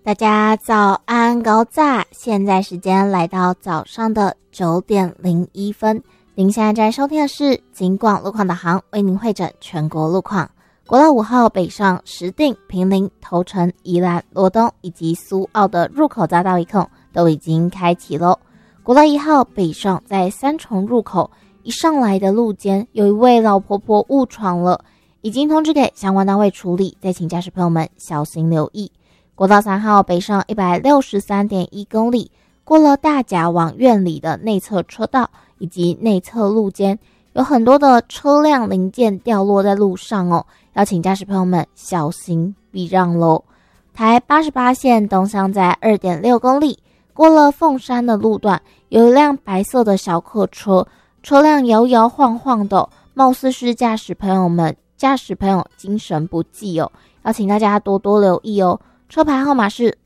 大家早安高炸，现在时间来到早上的9点01分。您现在在收听的是警广路况导航，为您汇整全国路况。国道5号北上石碇、坪林、头城、宜兰、罗东以及苏澳的入口匝道一控都已经开启咯。国道1号北上在三重入口一上来的路肩，有一位老婆婆误闯了，已经通知给相关单位处理，再请驾驶朋友们小心留意。国道3号北上 163.1 公里，过了大甲往院里的内侧车道以及内侧路肩，有很多的车辆零件掉落在路上哦，要请驾驶朋友们小心避让咯。台88线东向在 2.6 公里，过了凤山的路段，有一辆白色的小客车，车辆摇摇晃晃的，貌似是驾驶朋友精神不济哦，要请大家多多留意哦。车牌号码是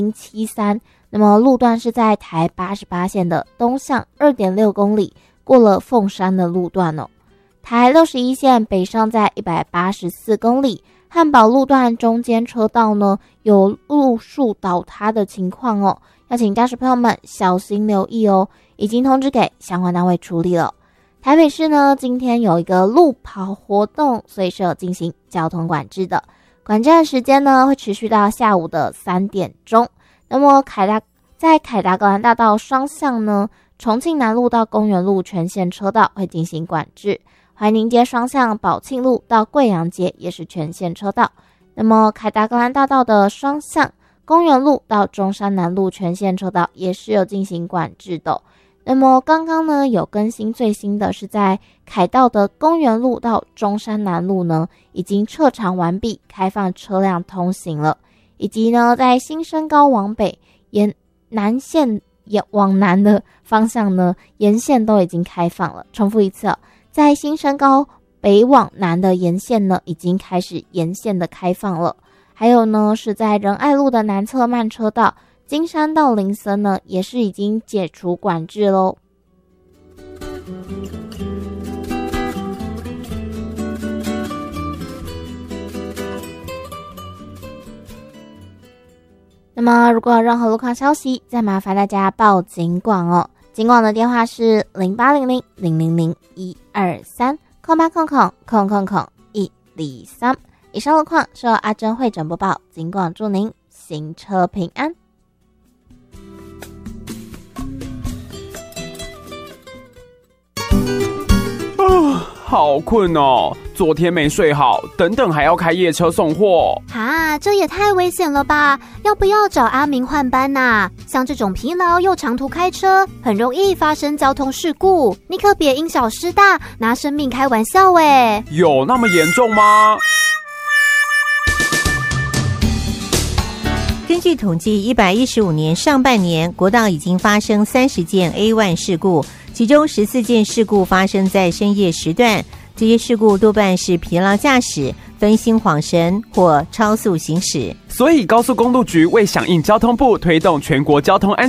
0073，那么路段是在台88线的东向 2.6 公里，过了凤山的路段哦。台61线北上在184公里，汉宝路段中间车道呢有路树倒塌的情况哦，要请驾驶朋友们小心留意哦，已经通知给相关单位处理了。台北市呢今天有一个路跑活动，所以是有进行交通管制的。管制的时间呢会持续到下午的3点钟。那么在凯达格兰大道双向呢，重庆南路到公园路全线车道会进行管制，怀宁街双向宝庆路到贵阳街也是全线车道。那么凯达格兰大道的双向公园路到中山南路全线车道也是有进行管制的。那么刚刚呢有更新最新的是在凯道的公园路到中山南路呢已经撤场完毕，开放车辆通行了，以及呢在新生高往北南线也往南的方向呢沿线都已经开放了。重复一次在新生高北往南的沿线呢已经开始沿线的开放了。还有呢是在仁爱路的南侧慢车道金山到林森呢也是已经解除管制咯。那么如果有任何路况消息，再麻烦大家报警广哦。警广的电话是0800000123 0800000123。以上路况是由阿珍会诊播报，警广祝您行车平安。 好困哦，昨天没睡好，等等还要开夜车送货啊，这也太危险了吧，要不要找阿明换班啊？像这种疲劳又长途开车，很容易发生交通事故，你可别因小失大，拿生命开玩笑耶。 有那么严重吗？ 根据统计，115年上半年国道已经发生30件 A1 事故，其中14件事故发生在深夜时段，这些事故多半是疲劳驾驶、分心恍神或超速行驶。 所以高速公路局为响应交通部推动全国交通安